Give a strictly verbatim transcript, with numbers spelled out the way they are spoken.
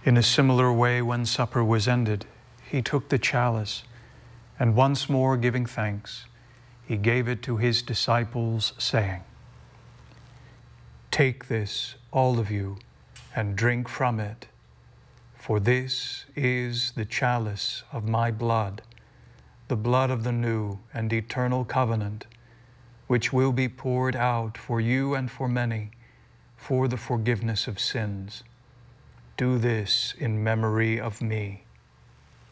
In a similar way, when supper was ended, he took the chalice, and once more giving thanks, he gave it to his disciples, saying, "Take this, all of you, and drink from it, for this is the chalice of my blood, the blood of the new and eternal covenant, which will be poured out for you and for many for the forgiveness of sins. Do this in memory of me."